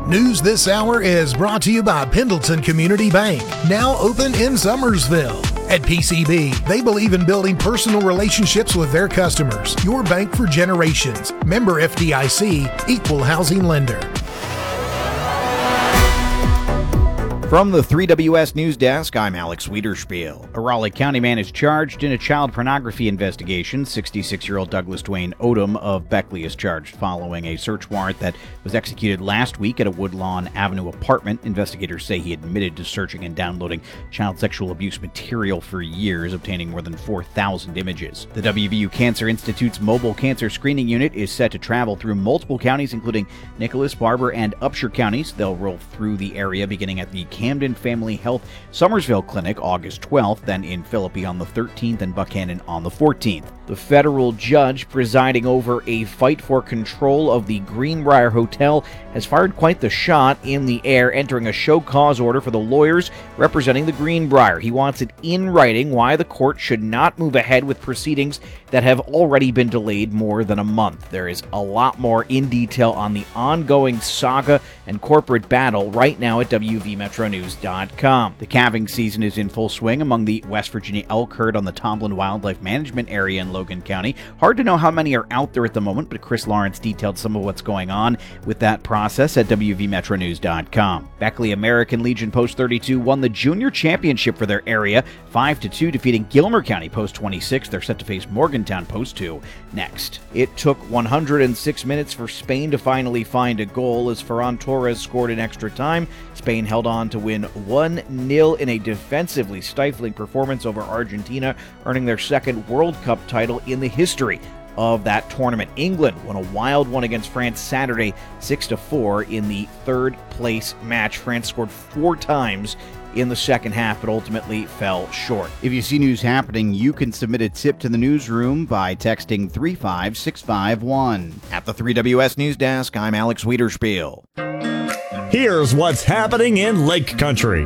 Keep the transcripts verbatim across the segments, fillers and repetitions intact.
News this hour is brought to you by Pendleton Community Bank, now open in Summersville. At P C B, they believe in building personal relationships with their customers. Your bank for generations. Member F D I C, Equal Housing Lender. From the three W S News Desk, I'm Alex Wiederspiel. A Raleigh County man is charged in a child pornography investigation. sixty-six-year-old Douglas Dwayne Odom of Beckley is charged following a search warrant that was executed last week at a Woodlawn Avenue apartment. Investigators say he admitted to searching and downloading child sexual abuse material for years, obtaining more than four thousand images. The W V U Cancer Institute's mobile cancer screening unit is set to travel through multiple counties, including Nicholas, Barber, and Upshur counties. They'll roll through the area beginning at the Camden Family Health Summersville Clinic August twelfth, then in Philippi on the thirteenth and Buchanan on the fourteenth. The federal judge presiding over a fight for control of the Greenbrier Hotel has fired quite the shot in the air, entering a show cause order for the lawyers representing the Greenbrier. He wants it in writing why the court should not move ahead with proceedings that have already been delayed more than a month. There is a lot more in detail on the ongoing saga and corporate battle right now at W V Metro News dot com. The calving season is in full swing among the West Virginia elk herd on the Tomblin Wildlife Management Area in Logan County. Hard to know how many are out there at the moment, but Chris Lawrence detailed some of what's going on with that process at W V Metro News dot com. Beckley American Legion Post thirty-two won the junior championship for their area, five to two, defeating Gilmer County Post twenty-six. They're set to face Morgantown Post two next. It took one hundred six minutes for Spain to finally find a goal as Ferran Torres scored in extra time. Spain held on to win one nil in a defensively stifling performance over Argentina, earning their second World Cup title in the history of that tournament. England won a wild one against France Saturday, six to four in the third place match. France scored four times in the second half, but ultimately fell short. If you see news happening, you can submit a tip to the newsroom by texting three five six five one. At the three W S News Desk, I'm Alex Wiederspiel. Here's what's happening in Lake Country.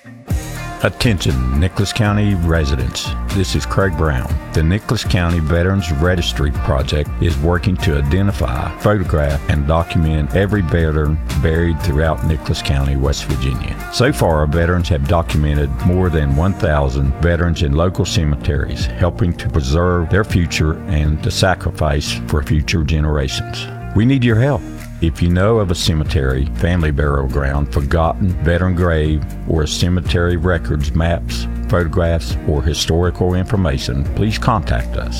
Attention, Nicholas County residents. This is Craig Brown. The Nicholas County Veterans Registry Project is working to identify, photograph, and document every veteran buried throughout Nicholas County, West Virginia. So far, our veterans have documented more than one thousand veterans in local cemeteries, helping to preserve their future and to sacrifice for future generations. We need your help. If you know of a cemetery, family burial ground, forgotten veteran grave, or a cemetery records, maps, photographs, or historical information, please contact us.